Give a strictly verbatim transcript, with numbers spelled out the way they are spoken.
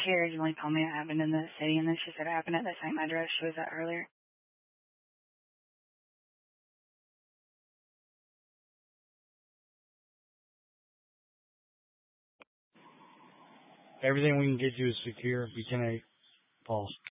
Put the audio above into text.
She originally told me it happened in the city, and then she said it happened at the same address she was at earlier. Everything we can get you is secure. You can a pause.